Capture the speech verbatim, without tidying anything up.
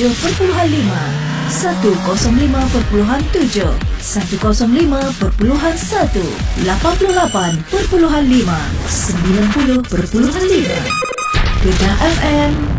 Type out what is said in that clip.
tujuh perpuluhan lima, seratus lima perpuluhan tujuh, seratus lima perpuluhan satu, lapan puluh lapan perpuluhan lima, sembilan puluh perpuluhan lima. Kedah F M